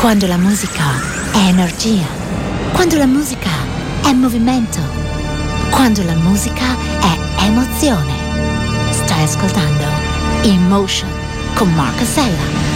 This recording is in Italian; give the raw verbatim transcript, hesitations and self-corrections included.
Quando la musica è energia, quando la musica è movimento, quando la musica è emozione. Stai ascoltando In Motion con Marco Sella.